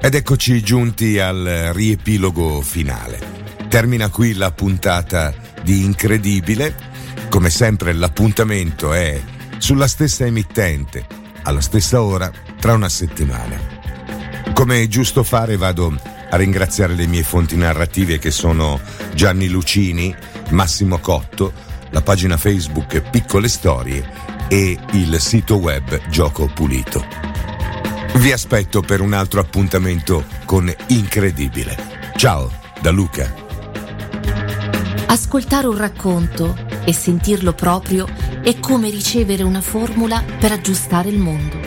Ed eccoci giunti al riepilogo finale. Termina qui la puntata di Incredibile. Come sempre l'appuntamento è sulla stessa emittente, alla stessa ora, tra una settimana. Come è giusto fare, vado a ringraziare le mie fonti narrative, che sono Gianni Lucini, Massimo Cotto, la pagina Facebook Piccole Storie e il sito web Gioco Pulito. Vi aspetto per un altro appuntamento con Incredibile. Ciao da Luca. Ascoltare un racconto e sentirlo proprio è come ricevere una formula per aggiustare il mondo.